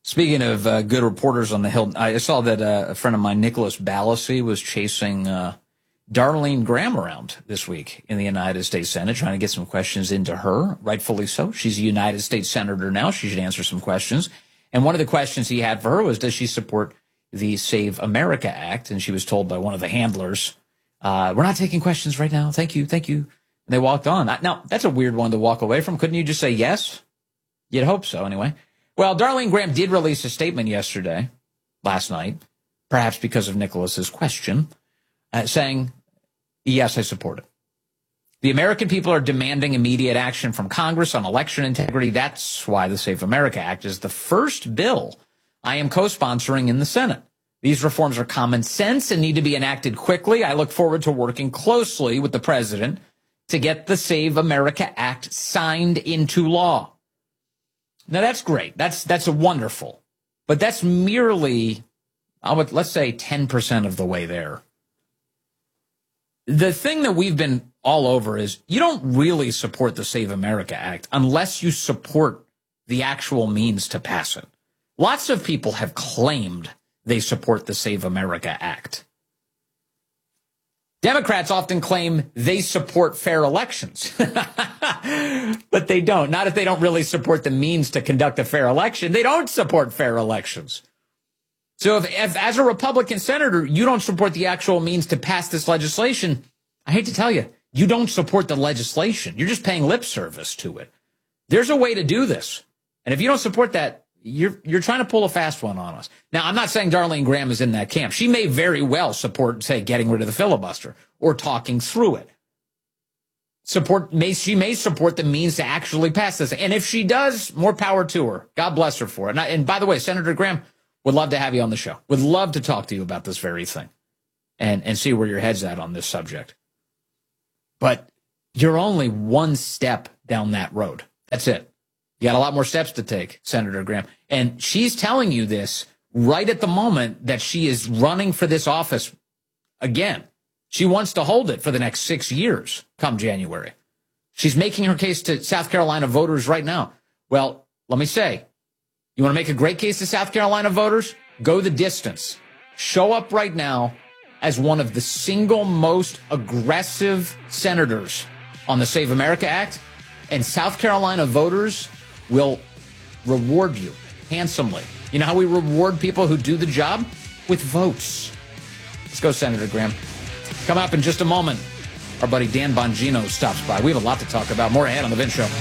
Speaking of good reporters on the Hill, I saw that a friend of mine, Nicholas Balassi, was chasing Darlene Graham around this week in the United States Senate, trying to get some questions into her, rightfully so. She's a United States Senator now. She should answer some questions. And one of the questions he had for her was, does she support the Save America Act? And she was told by one of the handlers, we're not taking questions right now. Thank you. Thank you. And they walked on. Now, that's a weird one to walk away from. Couldn't you just say yes? You'd hope so, anyway. Well, Darlene Graham did release a statement last night, perhaps because of Nicholas's question, saying, yes, I support it. The American people are demanding immediate action from Congress on election integrity. That's why the Save America Act is the first bill I am co-sponsoring in the Senate. These reforms are common sense and need to be enacted quickly. I look forward to working closely with the president to get the Save America Act signed into law. Now, that's great. That's a wonderful. But that's merely, let's say, 10% of the way there. The thing that we've been all over is you don't really support the Save America Act unless you support the actual means to pass it. Lots of people have claimed they support the Save America Act. Democrats often claim they support fair elections, but they don't. Not if they don't really support the means to conduct a fair election. They don't support fair elections. So if as a Republican senator, you don't support the actual means to pass this legislation, I hate to tell you, you don't support the legislation. You're just paying lip service to it. There's a way to do this. And if you don't support that, you're trying to pull a fast one on us. Now, I'm not saying Darlene Graham is in that camp. She may very well support, say, getting rid of the filibuster or talking through it. She may support the means to actually pass this. And if she does, more power to her. God bless her for it. And by the way, Senator Graham, would love to have you on the show. Would love to talk to you about this very thing and see where your head's at on this subject. But you're only one step down that road. That's it. You got a lot more steps to take, Senator Graham. And she's telling you this right at the moment that she is running for this office again. She wants to hold it for the next 6 years come January. She's making her case to South Carolina voters right now. Well, let me say, you want to make a great case to South Carolina voters? Go the distance. Show up right now as one of the single most aggressive senators on the Save America Act, and South Carolina voters will reward you handsomely. You know how we reward people who do the job? With votes. Let's go, Senator Graham. Coming up in just a moment, our buddy Dan Bongino stops by. We have a lot to talk about. More ahead on The Vince Show.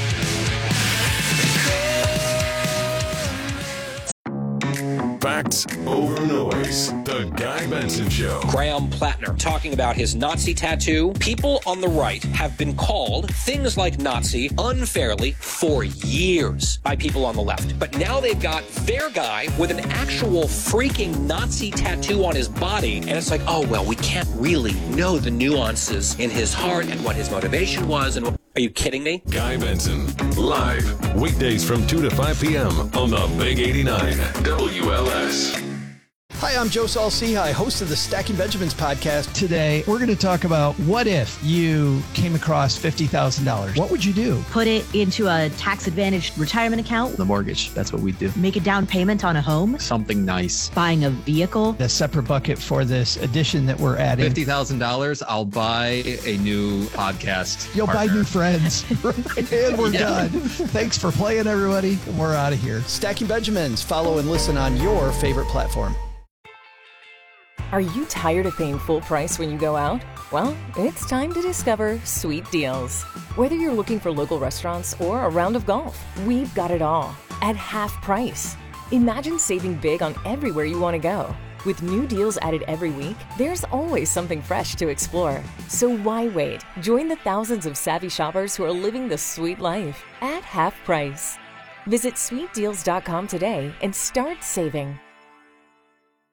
Facts over noise. The Guy Benson Show. Graham Plattner talking about his Nazi tattoo. People on the right have been called things like Nazi unfairly for years by people on the left. But now they've got their guy with an actual freaking Nazi tattoo on his body. And it's like, oh, well, we can't really know the nuances in his heart and what his motivation was. And are you kidding me? Guy Benson, live, weekdays from 2 to 5 p.m. on the Big 89 WLS. Hi, I'm Joe Saul-Sehy, host of the Stacking Benjamins podcast. Today, we're going to talk about what if you came across $50,000? What would you do? Put it into a tax-advantaged retirement account. The mortgage, that's what we do. Make a down payment on a home. Something nice. Buying a vehicle. A separate bucket for this addition that we're adding. $50,000, I'll buy a new podcast You'll partner. buy new friends. And we're done. Thanks for playing, everybody. And we're out of here. Stacking Benjamins. Follow and listen on your favorite platform. Are you tired of paying full price when you go out? Well, it's time to discover Sweet Deals. Whether you're looking for local restaurants or a round of golf, we've got it all at half price. Imagine saving big on everywhere you want to go. With new deals added every week, there's always something fresh to explore. So why wait? Join the thousands of savvy shoppers who are living the sweet life at half price. Visit sweetdeals.com today and start saving.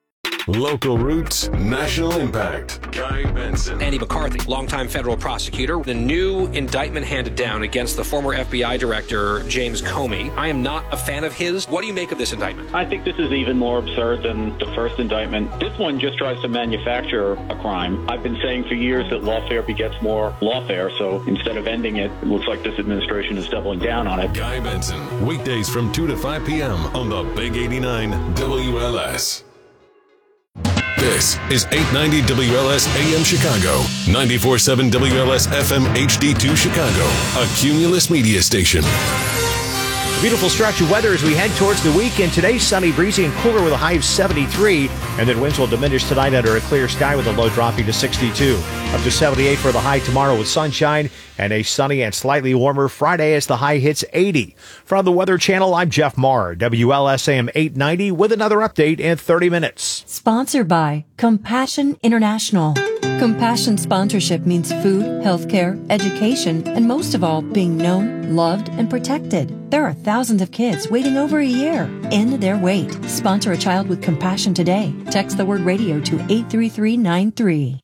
Local roots, national impact. Guy Benson. Andy McCarthy, longtime federal prosecutor. The new indictment handed down against the former FBI director, James Comey. I am not a fan of his. What do you make of this indictment? I think this is even more absurd than the first indictment. This one just tries to manufacture a crime. I've been saying for years that lawfare begets more lawfare, so instead of ending it, it looks like this administration is doubling down on it. Guy Benson, weekdays from 2 to 5 p.m. on the Big 89 WLS. This is 890 WLS AM Chicago, 94.7 WLS FM HD2 Chicago, a Cumulus media station. Beautiful stretch of weather as we head towards the weekend. Today, sunny, breezy, and cooler with a high of 73. And then winds will diminish tonight under a clear sky with a low dropping to 62. Up to 78 for the high tomorrow with sunshine and a sunny and slightly warmer Friday as the high hits 80. From the Weather Channel, I'm Jeff Marr, WLS AM 890 with another update in 30 minutes. Sponsored by Compassion International. Compassion sponsorship means food, healthcare, education, and most of all, being known, loved, and protected. There are thousands of kids waiting over a year. End their wait. Sponsor a child with compassion today. Text the word radio to 83393.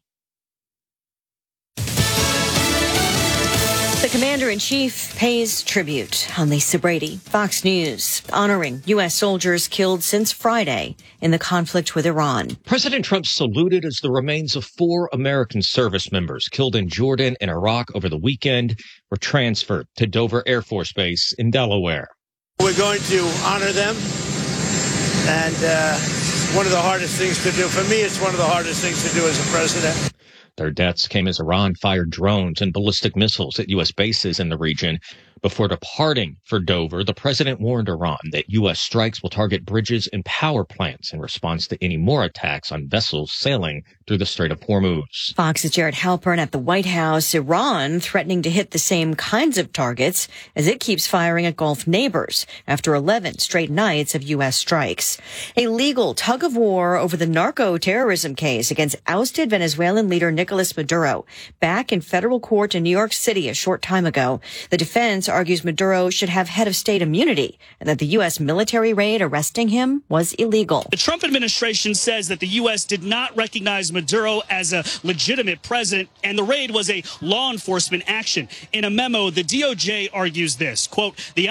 The Commander-in-Chief pays tribute on Lisa Brady. Fox News honoring U.S. soldiers killed since Friday in the conflict with Iran. President Trump saluted as the remains of 4 American service members killed in Jordan and Iraq over the weekend were transferred to Dover Air Force Base in Delaware. We're going to honor them, and one of the hardest things to do. For me, it's one of the hardest things to do as a president. Their deaths came as Iran fired drones and ballistic missiles at U.S. bases in the region. Before departing for Dover, the president warned Iran that U.S. strikes will target bridges and power plants in response to any more attacks on vessels sailing through the Strait of Hormuz. Fox's Jared Halpern at the White House. Iran threatening to hit the same kinds of targets as it keeps firing at Gulf neighbors after 11 straight nights of U.S. strikes. A legal tug of war over the narco-terrorism case against ousted Venezuelan leader Nicolas Maduro back in federal court in New York City a short time ago. The defense argues Maduro should have head of state immunity and that the U.S. military raid arresting him was illegal. The Trump administration says that the U.S. did not recognize Maduro as a legitimate president and the raid was a law enforcement action. In a memo, the DOJ argues this, quote, the